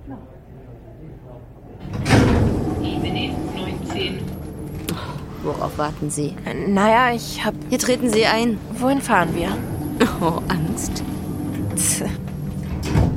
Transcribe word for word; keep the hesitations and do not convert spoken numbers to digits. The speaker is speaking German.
Worauf warten Sie? Naja, ich hab... Hier treten Sie ein. Wohin fahren wir? Oh, Angst. Tch.